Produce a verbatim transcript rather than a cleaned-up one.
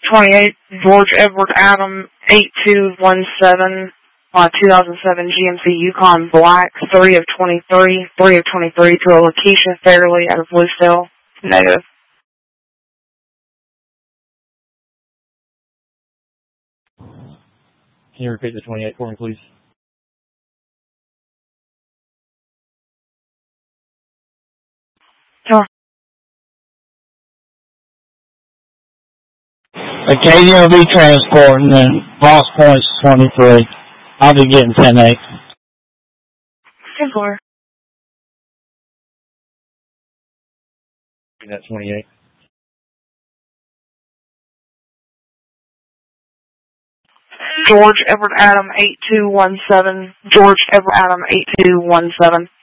twenty-eight, George Edward Adam, eight two one seven, uh, two thousand seven G M C Yukon Black, three of twenty-three, three of twenty-three to a Lakeisha Fairley out of Bluesdale. Negative. Can you repeat the twenty-eight for me, please? Sure. Acadia will be transporting and Lost Point's twenty-three. I'll be getting ten eight. ten four. That twenty-eight. George Edward Adam, eight two one seven, George Edward Adam, eight two one seven.